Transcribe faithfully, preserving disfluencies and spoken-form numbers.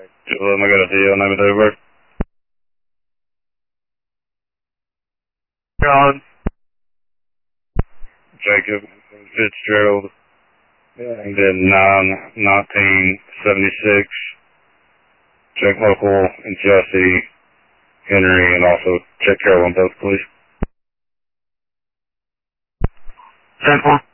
Let me get a deal, name of over. John. Jacob Fitzgerald. And then nine nineteen seventy-six. Check local and Jesse, Henry, and also check Carolyn both, please. Central.